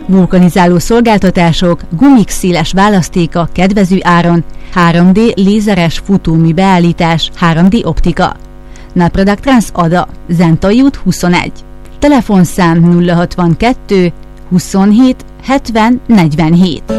vulkanizáló szolgáltatások, gumik széles választéka kedvező áron, 3D lézeres futómű beállítás, 3D optika. Napradak Trans Ada, Zentai út 21. Telefonszám 062 27 70 47.